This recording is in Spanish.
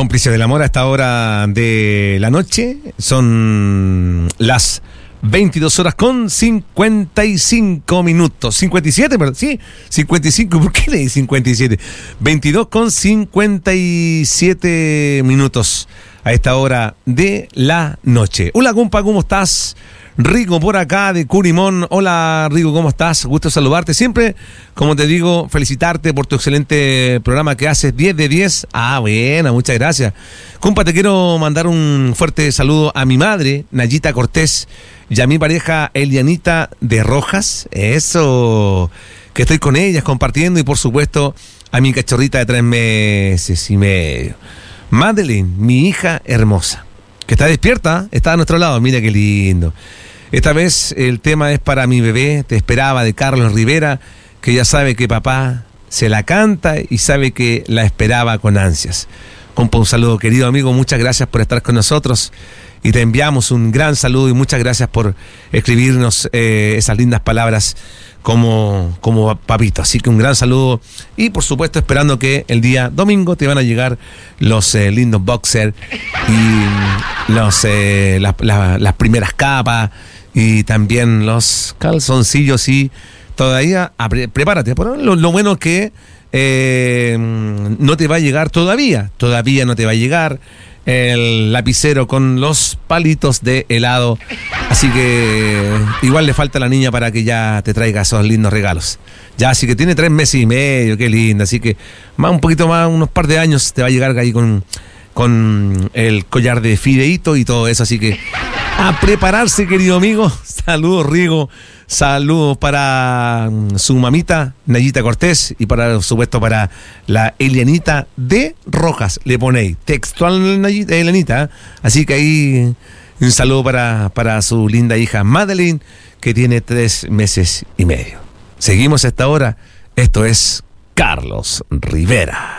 Cómplices del amor a esta hora de la noche. Son las 22 horas con 55 minutos. 57, perdón. Sí, 55. ¿Por qué leí 57? 22 con 57 minutos a esta hora de la noche. Hola, compa, ¿cómo estás? Rico por acá de Curimón. Hola, Rico, ¿cómo estás? Gusto saludarte. Siempre, como te digo, felicitarte por tu excelente programa que haces, 10 de 10. Ah, buena, muchas gracias. Compa, te quiero mandar un fuerte saludo a mi madre, Nayita Cortés, y a mi pareja, Elianita de Rojas. Eso, que estoy con ellas compartiendo, y por supuesto, a mi cachorrita de 3 meses y medio. Madeline, mi hija hermosa, que está despierta, está a nuestro lado. Mira qué lindo. Esta vez el tema es para mi bebé, Te esperaba, de Carlos Rivera, que ya sabe que papá se la canta y sabe que la esperaba con ansias. Compa, un saludo, querido amigo, muchas gracias por estar con nosotros y te enviamos un gran saludo y muchas gracias por escribirnos esas lindas palabras como papito. Así que un gran saludo y por supuesto esperando que el día domingo te van a llegar los lindos boxers y las primeras capas y también los calzoncillos. Y todavía prepárate, lo bueno es que no te va a llegar todavía no te va a llegar el lapicero con los palitos de helado, así que igual le falta a la niña para que ya te traiga esos lindos regalos. Ya, así que tiene 3 meses y medio, qué linda, así que un poquito más, unos par de años te va a llegar ahí con el collar de fideíto y todo eso, así que a prepararse, querido amigo. Saludos, Rigo. Saludos para su mamita, Nayita Cortés, y por supuesto para la Elianita de Rojas. Le ponéis textual Elianita, así que ahí un saludo para su linda hija Madeline, que tiene 3 meses y medio. Seguimos a esta hora. Esto es Carlos Rivera.